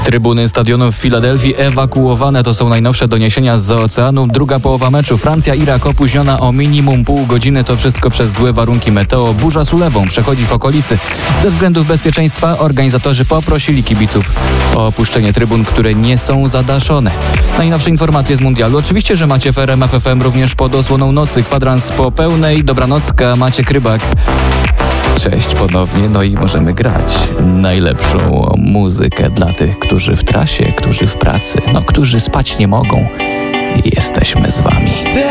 Trybuny stadionu w Filadelfii ewakuowane, to są najnowsze doniesienia z oceanu. Druga połowa meczu Francja-Irak opóźniona o minimum pół godziny. To wszystko przez złe warunki meteo. Burza z ulewą przechodzi w okolicy. Ze względów bezpieczeństwa organizatorzy poprosili kibiców o opuszczenie trybun, które nie są zadaszone. Najnowsze informacje z mundialu. Oczywiście, że macie w RMF FM również pod osłoną nocy. Kwadrans po pełnej. Dobranocka, Maciek Rybak. Cześć ponownie, no i możemy grać najlepszą muzykę dla tych, którzy w trasie, którzy w pracy, którzy spać nie mogą. Jesteśmy z wami.